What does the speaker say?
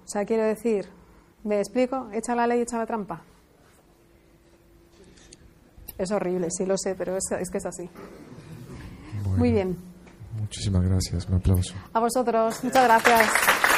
O sea, quiero decir, ¿me explico? Echa la ley, echa la trampa. Es horrible, sí lo sé, pero es que es así. Bueno, muy bien. Muchísimas gracias, un aplauso. A vosotros, muchas gracias.